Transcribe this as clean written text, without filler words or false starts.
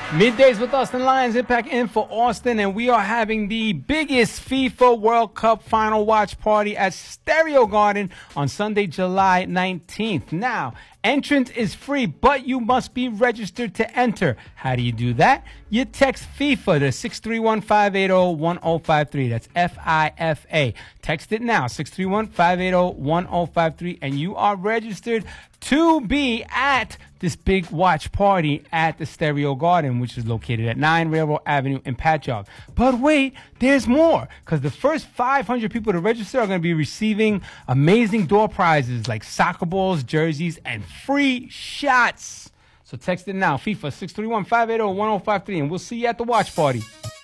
Middays with Austin Lyons, Impact in for Austin, and we are having the biggest FIFA World Cup final watch party at Stereo Garden on Sunday, July 19th. Now, entrance is free, but you must be registered to enter. How do you do that? You text FIFA to 631-580-1053. That's FIFA. Text it now, 631-580-1053, and you are registered to be at this big watch party at the Stereo Garden, which is located at 9 Railroad Avenue in Patchogue. But wait, there's more, because the first 500 people to register are going to be receiving amazing door prizes like soccer balls, jerseys, and free shots. So text it now, FIFA 631-580-1053, and we'll see you at the watch party.